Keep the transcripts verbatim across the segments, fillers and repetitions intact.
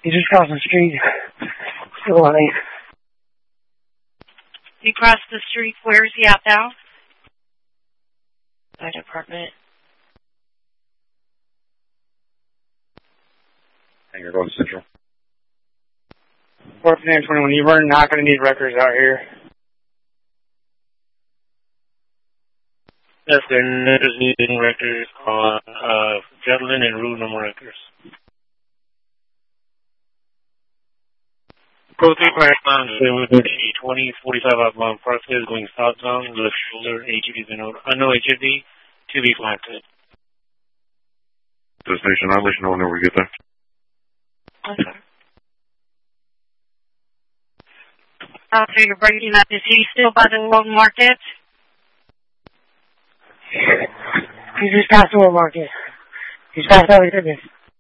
He just crossed the street. Still on it. He crossed the street. Where is he at now? That apartment. And you're going to Central. four twenty-one. You were not going to need records out here. Yes, they're needed needing records on uh, Jetland and Route number records. Go through Parkland, they would be twenty forty-five outbound Parkland going southbound, left shoulder, H V been over. Uh, no H V, to be planted. Destination, I'll let you know whenever we get there. Okay. After you're breaking up, is he still by the World Market? He's just past the World Market. He's past everything.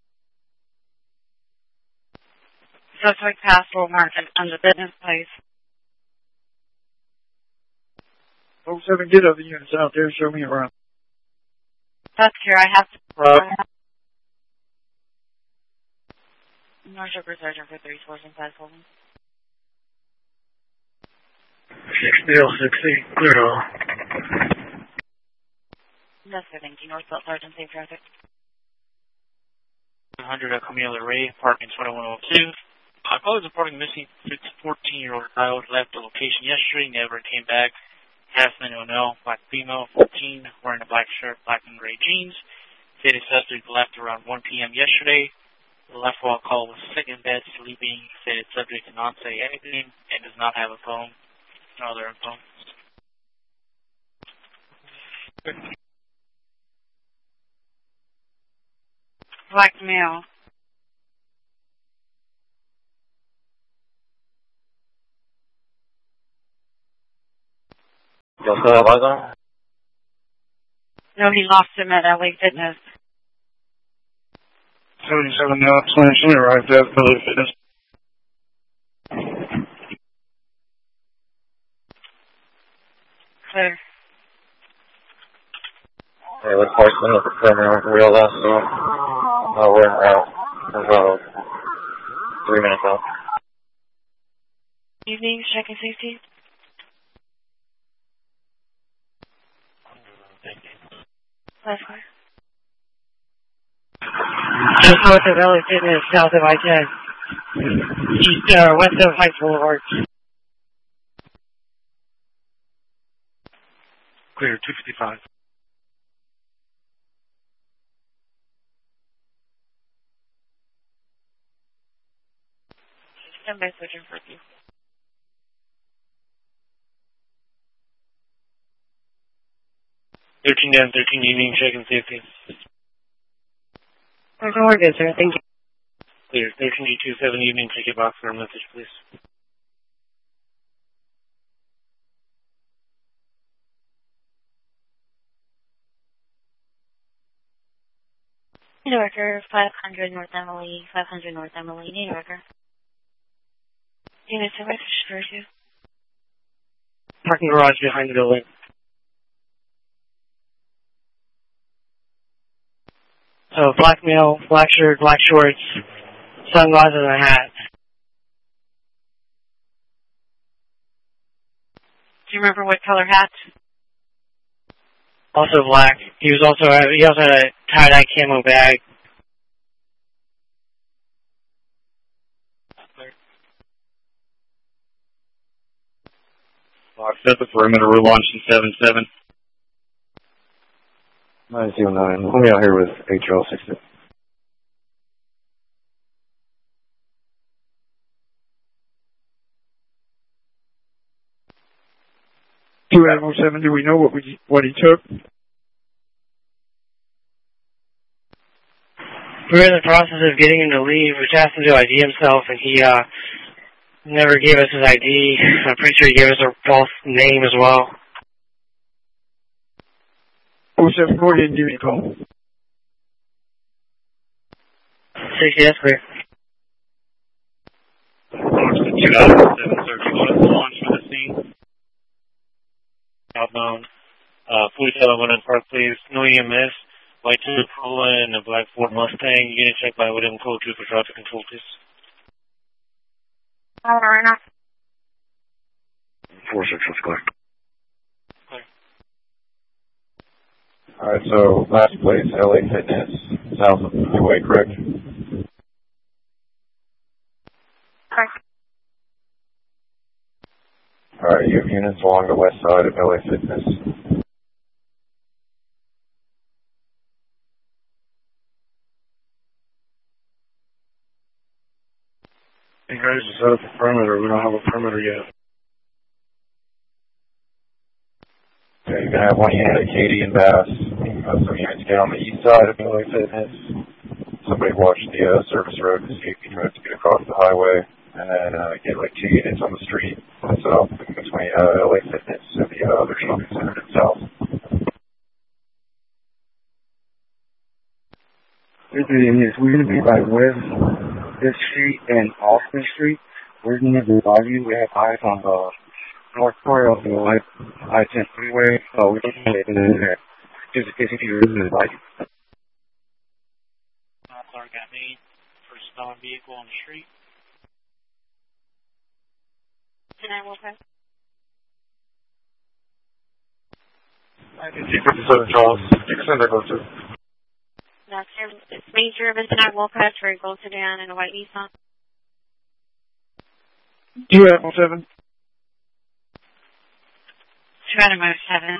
Suspect past World Market under business place. Oh seven, get other units out there. Show me around. That's here. I have to. Uh, North Shore Sergeant for three fours and five holding. sixty, sixty, clear all. That's good, thank you. North Belt Sergeant, safe traffic. one hundred at Camille Ray, parking twenty-one oh two. I was reporting missing fourteen-year-old child left the location yesterday, never came back. Hasman O'Neill, black female, fourteen, wearing a black shirt, black and gray jeans. Stated suspect left around one p.m. yesterday. The left wall call was sick in bed, sleeping. Stated subject did not say anything and does not have a phone. No other phone. Black male. Y'all still have eyes on him? No, he lost him at L A Fitness. seventy-seven now, actually arrived at L A Fitness. Clear. Hey, let's park in the perimeter for real last so uh, we're in route. There's about three minutes out. Evening, checking safety. Last clear. Just north of L A Fitness, south of I ten. East, uh, west of Heights Boulevard. Clear, two fifty-five. Stand by switching for you. thirteen down, thirteen evening, checking safety. Okay, we're good, sir. Thank you. Clear, thirteen D two seven evening, ticket box for a message, please. New Yorker, five hundred North Emily, five hundred North Emily, New Yorker. Units, a message for you. Parking garage behind the building. So, black male, black shirt, black shorts, sunglasses, and a hat. Do you remember what color hat? Also black. He was also he also had a tie-dye camo bag. Box set the perimeter. We're launching seven seven. nine zero nine. Let me out here with H L sixty. Two Admiral seven, do we know what we what he took? We're in the process of getting him to leave. We asked him to I D himself, and he uh, never gave us his I D. I'm pretty sure he gave us a false name as well. oh seven four didn't give me a call. sixty, that's clear. two out of seven, sir. If you want us to launch for the scene, outbound, uh, forty-seven Woodland Park, please. No E M S, white Corolla and a black Ford Mustang. Unit checked by Woodland Code two for traffic control, please. All right, now. Four six, let's clear. Clear. Alright, so last place, L A Fitness, south of the freeway, correct? Correct. Alright, you have units along the west side of L A Fitness. Hey guys, to set up a perimeter. We don't have a perimeter yet. Okay, you're going to have one unit at Katy and Bass. Uh, some units get on the east side of L A Fitness. Somebody watch the uh, service road to see if you to get across the highway. And then uh, get like two units on the street on the south between uh, L A Fitness and the uh, other shopping center to the south. We're going to be by West Fifth Street and Austin Street. We're going to be by you. We have eyes on the north part of the I ten freeway. Oh, we're looking at it in there. Just in case if you're in the light. Car got made for a stolen vehicle on the street. Can I walk past? I can see fifty-seven Charles. Extend that go to. That's your, it's Major Vincent Wolcott, very close to down in a white Nissan. two eight one seven. Geronimo seven.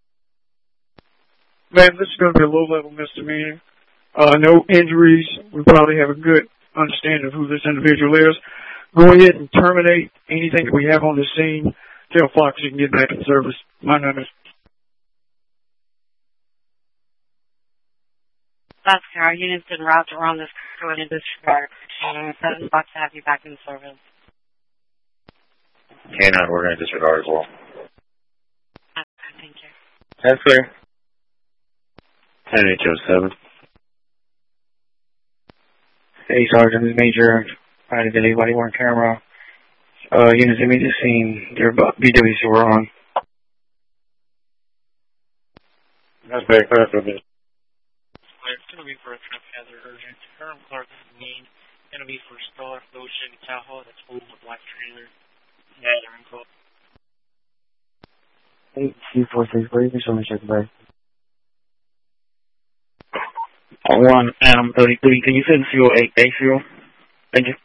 Man, this is going to be a low-level misdemeanor. Uh, no injuries. We probably have a good understanding of who this individual is. Go ahead and terminate anything that we have on the scene. Tell Fox you can get back in service. My name is... That's our units en route to run this going in disregard. Seven bucks to have you back in service. K nine, we're going to disregard as well. Okay, thank you. That's clear. ten H oh seven. Hey, Sergeant, this is Major. Trying to get anybody on camera. Uh, units immediate scene. They're about B W C we're on. That's very clear for me. It's going to be for a traffic hazard urgent. Current Clark mean. Going to be for Star, Low Chevy Tahoe that's holding a black trailer. Yeah, they're in code. eight two four six, where you can show me check the back. One Adam thirty-three. Can you send C O eight A C O? Thank you.